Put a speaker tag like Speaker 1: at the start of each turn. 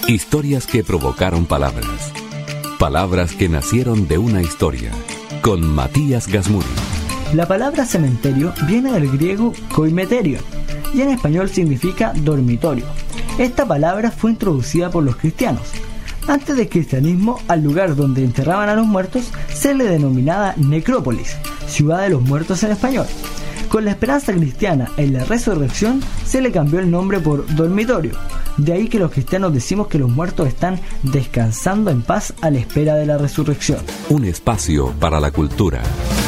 Speaker 1: Historias que provocaron palabras. Palabras que nacieron de una historia. Con Matías Gasmuri.
Speaker 2: La palabra cementerio viene del griego koimeterion y en español significa dormitorio. Esta palabra fue introducida por los cristianos. Antes del cristianismo, al lugar donde enterraban a los muertos se le denominaba necrópolis, ciudad de los muertos en español. Con la esperanza cristiana en la resurrección se le cambió el nombre por dormitorio. De ahí que los cristianos decimos que los muertos están descansando en paz a la espera de la resurrección.
Speaker 1: Un espacio para la cultura.